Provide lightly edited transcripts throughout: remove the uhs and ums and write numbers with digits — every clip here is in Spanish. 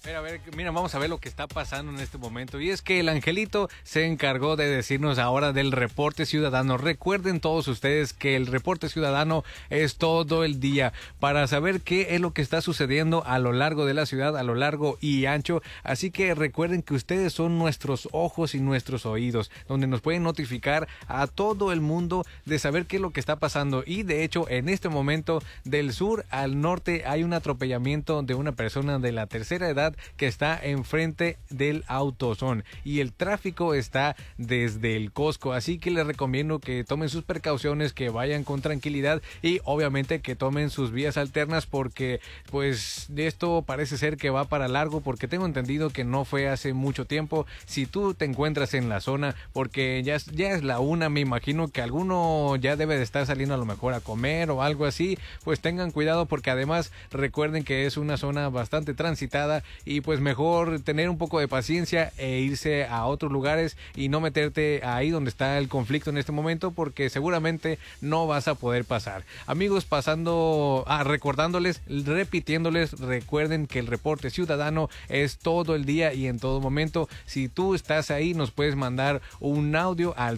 Mira, vamos a ver lo que está pasando en este momento. Y es que el angelito se encargó de decirnos ahora del reporte ciudadano. Recuerden todos ustedes que el reporte ciudadano es todo el día para saber qué es lo que está sucediendo a lo largo de la ciudad, a lo largo y ancho. Así que recuerden que ustedes son nuestros ojos y nuestros oídos, donde nos pueden notificar a todo el mundo de saber qué es lo que está pasando. Y de hecho, en este momento, del sur al norte hay un atropellamiento de una persona de la tercera edad que está enfrente del AutoZone y el tráfico está desde el Costco, así que les recomiendo que tomen sus precauciones, que vayan con tranquilidad y obviamente que tomen sus vías alternas, porque pues de esto parece ser que va para largo, porque tengo entendido que no fue hace mucho tiempo. Si tú te encuentras en la zona, porque ya es la una, me imagino que alguno ya debe de estar saliendo a lo mejor a comer o algo así, pues tengan cuidado, porque además recuerden que es una zona bastante transitada y pues mejor tener un poco de paciencia e irse a otros lugares y no meterte ahí donde está el conflicto en este momento, porque seguramente no vas a poder pasar. Amigos, recordándoles, repitiéndoles, recuerden que el reporte ciudadano es todo el día y en todo momento. Si tú estás ahí, nos puedes mandar un audio al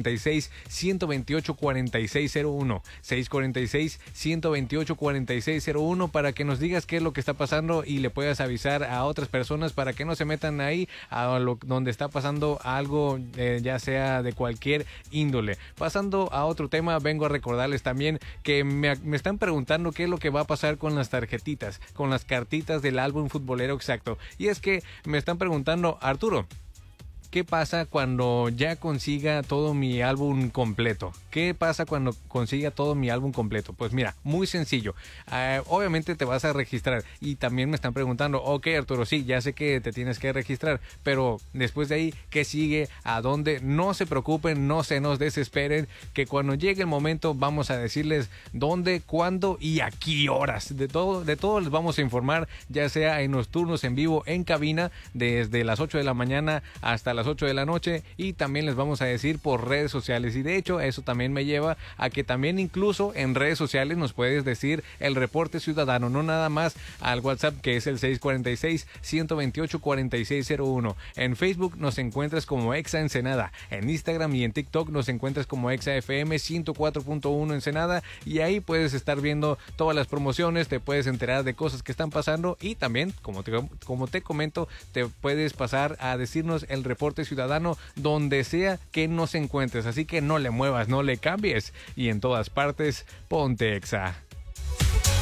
646-128-4601, 646-128-4601 para que nos digas qué es lo que está pasando y le puedas avisar a otras personas para que no se metan ahí donde está pasando algo, ya sea de cualquier índole. Pasando a otro tema, vengo a recordarles también que me están preguntando qué es lo que va a pasar con las tarjetitas, con las cartitas del álbum futbolero exacto. Y es que me están preguntando, Arturo, ¿qué pasa cuando ya consiga todo mi álbum completo? ¿Qué pasa cuando consiga todo mi álbum completo? Pues mira, muy sencillo. Obviamente te vas a registrar. Y también me están preguntando, ok Arturo, sí, ya sé que te tienes que registrar, pero después de ahí, ¿qué sigue? ¿A dónde? No se preocupen, no se nos desesperen, que cuando llegue el momento vamos a decirles dónde, cuándo y a qué horas. De todo les vamos a informar, ya sea en los turnos en vivo en cabina, desde las 8 de la mañana hasta las 8 de la noche, y también les vamos a decir por redes sociales. Y de hecho eso también me lleva a que también incluso en redes sociales nos puedes decir el reporte ciudadano, no nada más al WhatsApp, que es el 646-128-4601. En Facebook nos encuentras como Exa Ensenada, en Instagram y en TikTok nos encuentras como Exa FM 104.1 Ensenada, y ahí puedes estar viendo todas las promociones, te puedes enterar de cosas que están pasando, y también como te comento, te puedes pasar a decirnos el reporte ciudadano donde sea que nos encuentres. Así que no le muevas, no le cambies, y en todas partes ponte Exa.